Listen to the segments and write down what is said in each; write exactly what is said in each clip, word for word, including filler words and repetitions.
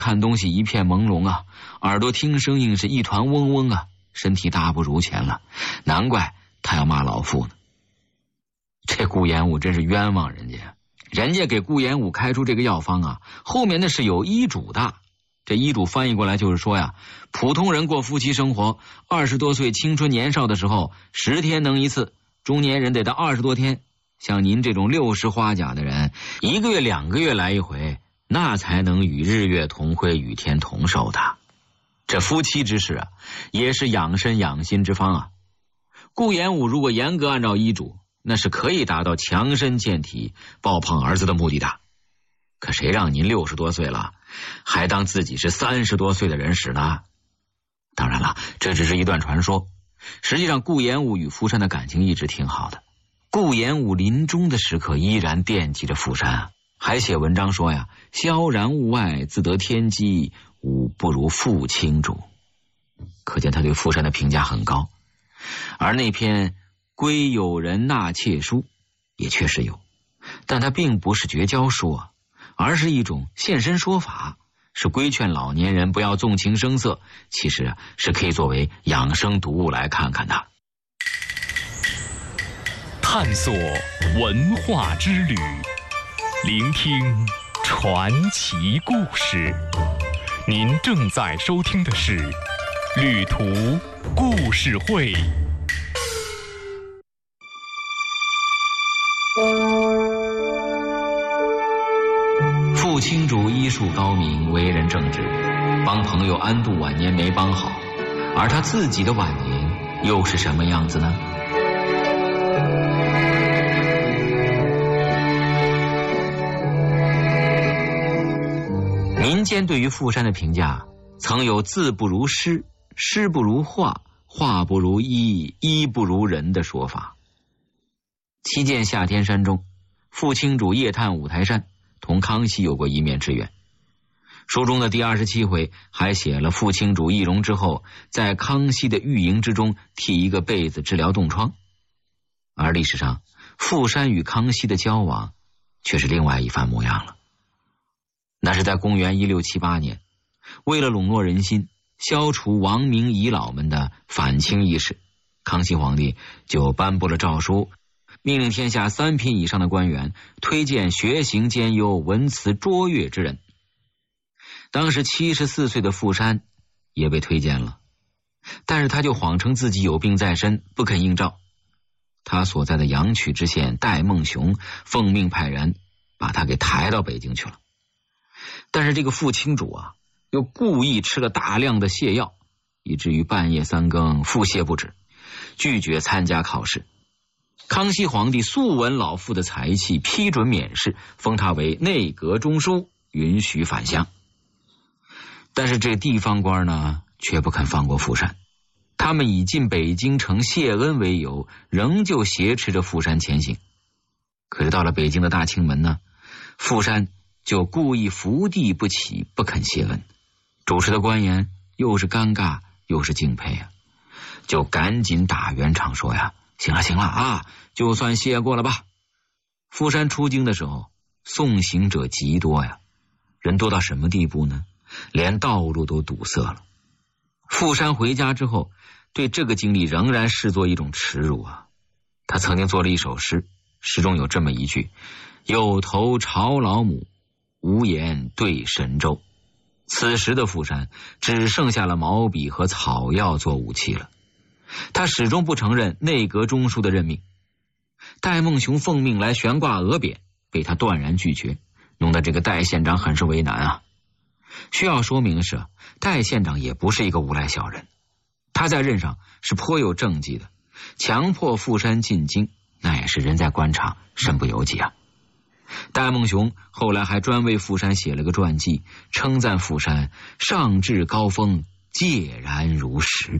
看东西一片朦胧啊，耳朵听声音是一团嗡嗡啊，身体大不如前了，难怪他要骂老妇呢。这顾炎武真是冤枉人家，人家给顾炎武开出这个药方啊，后面那是有医嘱的。这医嘱翻译过来就是说呀，普通人过夫妻生活，二十多岁青春年少的时候，十天能一次，中年人得到二十多天，像您这种六十花甲的人，一个月两个月来一回，那才能与日月同辉，与天同寿的。这夫妻之事啊，也是养身养心之方啊。顾炎武如果严格按照医嘱，那是可以达到强身健体、抱胖儿子的目的的。可谁让您六十多岁了，还当自己是三十多岁的人使呢？当然了，这只是一段传说。实际上，顾炎武与富山的感情一直挺好的。顾炎武临终的时刻依然惦记着富山啊，还写文章说呀：“萧然物外，自得天机，吾不如父亲主。”可见他对富山的评价很高。而那篇归友人纳妾书也确实有，但它并不是绝交书啊，而是一种现身说法，是规劝老年人不要纵情声色，其实啊是可以作为养生读物来看看的。 探索文化之旅，聆听传奇故事。您正在收听的是旅途故事会。 傅青主医术高明，为人正直，帮朋友安度晚年没帮好，而他自己的晚年又是什么样子呢？民间对于富山的评价曾有字不如诗，诗不如画，画不如医，医不如人的说法。期见夏天山中，傅青主夜探五台山，同康熙有过一面之缘。书中的第二十七回还写了傅青主易容之后，在康熙的御营之中替一个被子治疗冻疮。而历史上，傅山与康熙的交往却是另外一番模样了。那是在公元一六七八年，为了笼络人心，消除亡明遗老们的反清意识，康熙皇帝就颁布了诏书，命令天下三品以上的官员推荐学行兼优、文辞卓越之人。当时七十四岁的傅山也被推荐了，但是他就谎称自己有病在身，不肯应召。他所在的阳曲知县戴梦雄奉命派人把他给抬到北京去了。但是这个傅青主啊，又故意吃了大量的泻药，以至于半夜三更腹泻不止，拒绝参加考试。康熙皇帝素闻老妇的才气，批准免试，封他为内阁中书，允许返乡。但是这地方官呢，却不肯放过傅山，他们以进北京城谢恩为由，仍旧挟持着傅山前行。可是到了北京的大清门呢，傅山就故意伏地不起，不肯谢恩。主持的官员又是尴尬又是敬佩啊，就赶紧打圆场说呀：“行了行了啊，就算谢过了吧。”傅山出京的时候，送行者极多呀，人多到什么地步呢？连道路都堵塞了。傅山回家之后，对这个经历仍然视作一种耻辱啊。他曾经做了一首诗，诗中有这么一句：“有头朝老母，无言对神州。”此时的傅山只剩下了毛笔和草药做武器了。他始终不承认内阁中书的任命。戴梦雄奉命来悬挂额匾，被他断然拒绝，弄得这个戴县长很是为难啊。需要说明的是，戴县长也不是一个无赖小人，他在任上是颇有政绩的，强迫傅山进京，那也是人在官场身不由己啊。戴梦雄后来还专为傅山写了个传记，称赞傅山上至高峰，介然如石。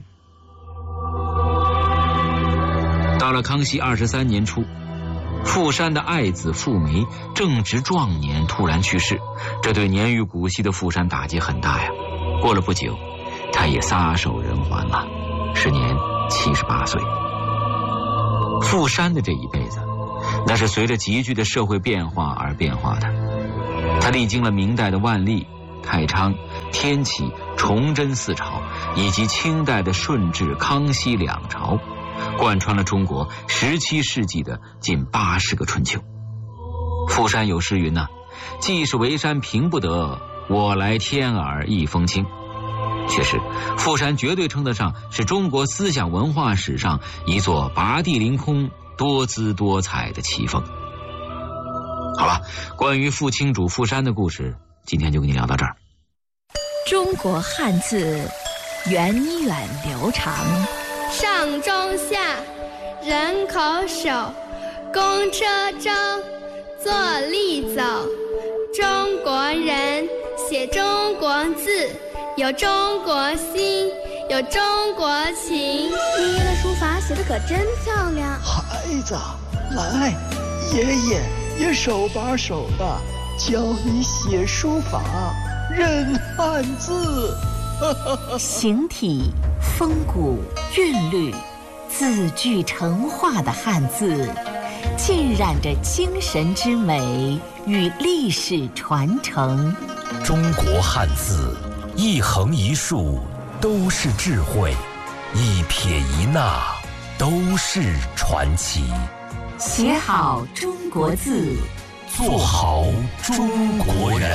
到了康熙二十三年初，傅山的爱子傅梅正值壮年突然去世，这对年逾古稀的傅山打击很大呀。过了不久，他也撒手人寰了，时年七十八岁。傅山的这一辈子，那是随着急剧的社会变化而变化的。他历经了明代的万历、 太昌、天启、崇祯四朝，以及清代的顺治、康熙两朝，贯穿了中国十七世纪的近八十个春秋。富山有诗云呐、啊：“既是围山平不得，我来天耳一风清。”确实，富山绝对称得上是中国思想文化史上一座拔地凌空、多姿多彩的奇峰。好了，关于傅青主富山的故事，今天就跟你聊到这儿。 中国汉字源远流长， 上中下，人口手，公车舟，坐立走。中国人写中国字，有中国心，有中国情。 爷爷的书法写得可真漂亮。 孩子，来，爷爷也手把手的教你写书法，认汉字。 形体、风骨、韵律，字句成画的汉字，浸染着精神之美与历史传承。 中国汉字，一横一竖都是智慧，一撇一捺都是传奇。 写好中国字， 做好中国人。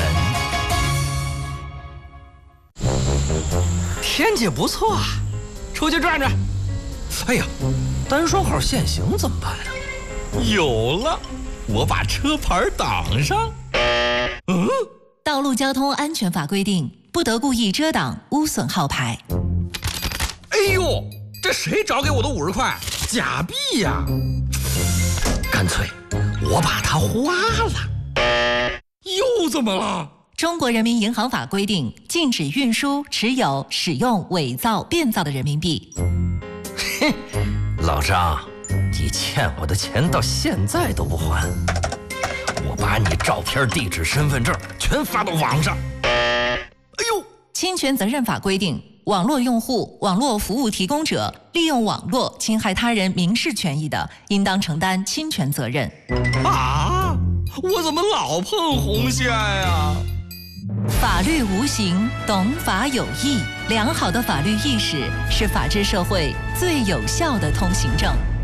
天气不错啊，出去转转。哎呀，单双号限行怎么办呀？有了，我把车牌挡上。嗯， 道路交通安全法规定，不得故意遮挡、污损号牌。 哎呦，这谁找给我的五十块？假币呀！干脆我把它花了。又怎么了？ 中国人民银行法规定，禁止运输、持有、使用伪造、变造的人民币。 嘿，老张，你欠我的钱到现在都不还，我把你照片、地址、身份证全发到网上。哎呦， 侵权责任法规定，网络用户、网络服务提供者利用网络侵害他人民事权益的，应当承担侵权责任。 啊，我怎么老碰红线呀？ 法律无形，懂法有义。良好的法律意识是法治社会最有效的通行证。